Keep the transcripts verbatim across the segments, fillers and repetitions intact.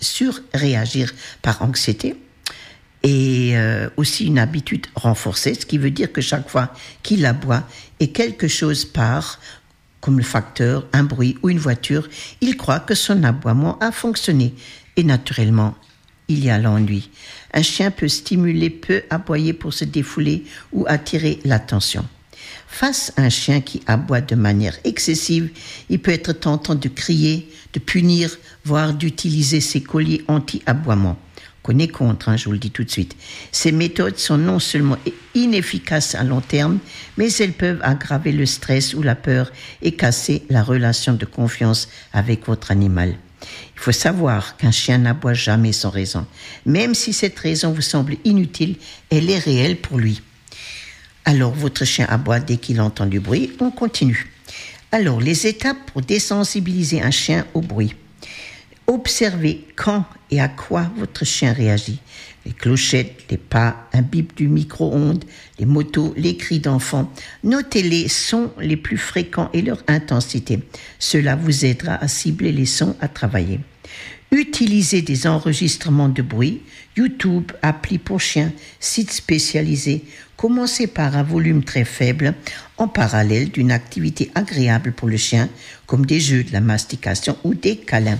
surréagir par anxiété et euh, aussi une habitude renforcée, ce qui veut dire que chaque fois qu'il aboie et quelque chose part, comme le facteur, un bruit ou une voiture, il croit que son aboiement a fonctionné. Et naturellement, il y a l'ennui. Un chien peut stimuler, peut aboyer pour se défouler ou attirer l'attention. Face à un chien qui aboie de manière excessive, il peut être tentant de crier, de punir, voire d'utiliser ses colliers anti-aboiement. Qu'on est contre, hein, je vous le dis tout de suite. Ces méthodes sont non seulement inefficaces à long terme, mais elles peuvent aggraver le stress ou la peur et casser la relation de confiance avec votre animal. Il faut savoir qu'un chien n'aboie jamais sans raison. Même si cette raison vous semble inutile, elle est réelle pour lui. Alors, votre chien aboie dès qu'il entend du bruit, on continue. Alors, les étapes pour désensibiliser un chien au bruit. Observez quand et à quoi votre chien réagit. Les clochettes, les pas, un bip du micro-ondes, les motos, les cris d'enfants. Notez les sons les plus fréquents et leur intensité. Cela vous aidera à cibler les sons à travailler. Utilisez des enregistrements de bruit, YouTube, appli pour chiens, sites spécialisés. Commencez par un volume très faible en parallèle d'une activité agréable pour le chien, comme des jeux, de la mastication ou des câlins.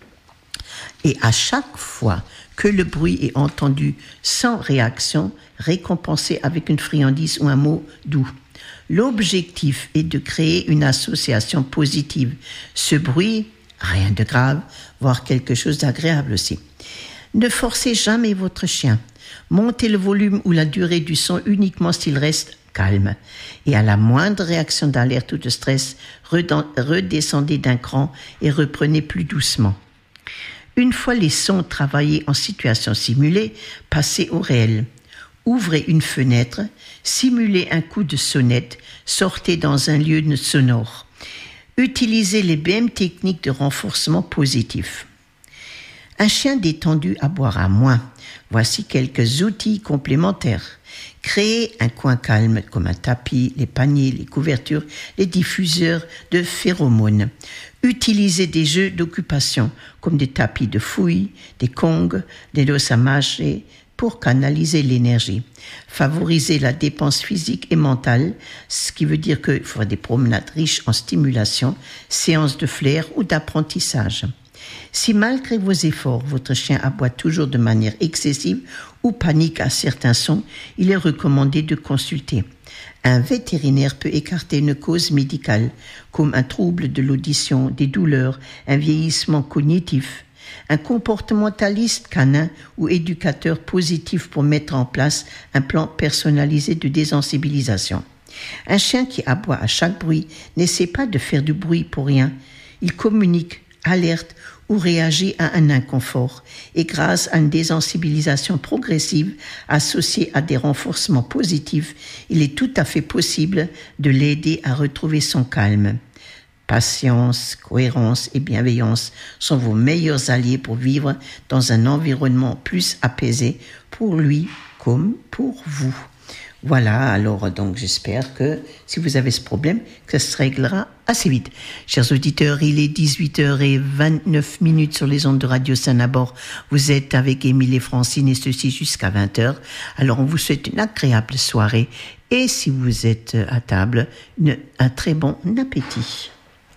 Et à chaque fois que le bruit est entendu sans réaction, récompensez avec une friandise ou un mot doux. L'objectif est de créer une association positive. Ce bruit, rien de grave, voire quelque chose d'agréable aussi. Ne forcez jamais votre chien. Montez le volume ou la durée du son uniquement s'il reste calme. Et à la moindre réaction d'alerte ou de stress, redescendez d'un cran et reprenez plus doucement. Une fois les sons travaillés en situation simulée, passez au réel. Ouvrez une fenêtre, simulez un coup de sonnette, sortez dans un lieu sonore. Utilisez les mêmes techniques de renforcement positif. Un chien détendu aboiera moins. Voici quelques outils complémentaires. Créez un coin calme comme un tapis, les paniers, les couvertures, les diffuseurs de phéromones. Utilisez des jeux d'occupation comme des tapis de fouille, des kongs, des dos à mâcher pour canaliser l'énergie. Favorisez la dépense physique et mentale, ce qui veut dire qu'il faudra des promenades riches en stimulation, séances de flair ou d'apprentissage. Si malgré vos efforts, votre chien aboie toujours de manière excessive ou panique à certains sons, il est recommandé de consulter. Un vétérinaire peut écarter une cause médicale, comme un trouble de l'audition, des douleurs, un vieillissement cognitif. Un comportementaliste canin ou éducateur positif pour mettre en place un plan personnalisé de désensibilisation. Un chien qui aboie à chaque bruit n'essaie pas de faire du bruit pour rien. Il communique, alerte ou réagit à un inconfort. Et grâce à une désensibilisation progressive associée à des renforcements positifs, il est tout à fait possible de l'aider à retrouver son calme. Patience, cohérence et bienveillance sont vos meilleurs alliés pour vivre dans un environnement plus apaisé pour lui comme pour vous. Voilà, alors donc j'espère que si vous avez ce problème, que ça se réglera assez vite. Chers auditeurs, il est dix-huit heures vingt-neuf minutes sur les ondes de Radio Saint-Nabor. Vous êtes avec Émile et Francine et ceci jusqu'à vingt heures. Alors on vous souhaite une agréable soirée et si vous êtes à table, une, un très bon appétit.